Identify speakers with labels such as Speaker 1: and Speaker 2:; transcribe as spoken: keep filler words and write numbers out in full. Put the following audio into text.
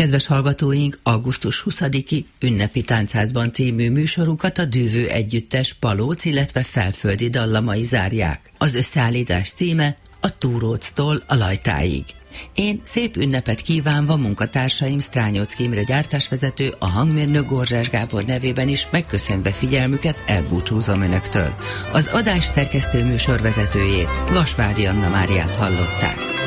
Speaker 1: Kedves hallgatóink, augusztus huszadiki ünnepi táncházban című műsorunkat a Dűvő Együttes Palóc, illetve Felföldi dallamai zárják. Az összeállítás címe a Túróctól a Lajtáig. Én szép ünnepet kívánva munkatársaim Strányocki Imre gyártásvezető, a hangmérnök Gorzsás Gábor nevében is megköszönve figyelmüket elbúcsúzom önöktől. Az adás szerkesztő műsorvezetőjét, Vasvári Anna Máriát hallották.